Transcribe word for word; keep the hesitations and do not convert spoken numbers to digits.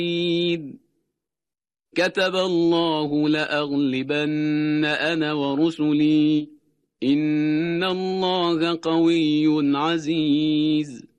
كتب الله لأغلبن أنا ورسلي إن الله قوي عزيز.